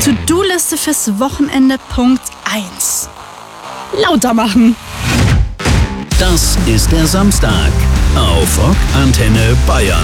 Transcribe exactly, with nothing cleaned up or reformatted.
To-Do-Liste fürs Wochenende Punkt eins. Lauter machen. Das ist der Samstag auf Rock Antenne Bayern.